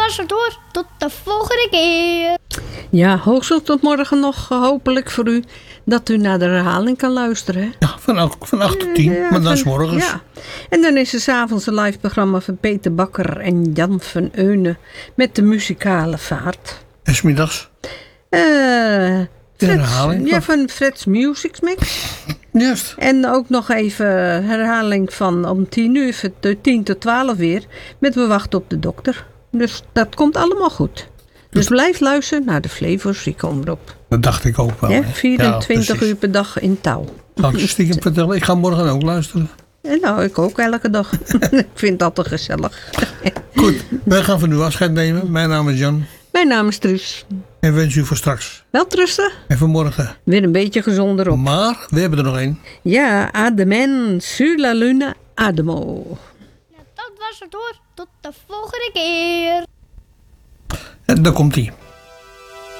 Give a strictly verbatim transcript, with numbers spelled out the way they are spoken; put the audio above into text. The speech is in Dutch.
was het hoor. Tot de volgende keer. Ja, hoogstens tot morgen nog, uh, hopelijk voor u, dat u naar de herhaling kan luisteren. Hè? Ja, van acht, van acht tot tien, Ja, maar dan is van- morgens. Ja. En dan is er 's avonds een live programma van Peter Bakker en Jan van Eunen met de muzikale vaart. En 's middags. Eh De Freds- herhaling Ja, van- van Fred's Music Mix. Juist. En ook nog even herhaling van om tien uur, de tien tot twaalf weer, met We wachten op de dokter. Dus dat komt allemaal goed. Dus blijf luisteren naar de Flevo Ziekenomroep. Dat dacht ik ook wel. Ja, hè. vierentwintig Ja, precies. uur per dag in touw. Zal ik je stiekem vertellen? Ik ga morgen ook luisteren. En nou, ik ook elke dag. Ik vind dat toch gezellig. Goed, wij gaan van u afscheid nemen. Mijn naam is Jan. Mijn naam is Truus. En wens u voor straks. Welterusten. En voor morgen. Weer een beetje gezonder op. Maar, we hebben er nog één. Ja, Ademen, sur la luna, Ademo. Nou, dat was het hoor. Tot de volgende keer. En daar komt ie.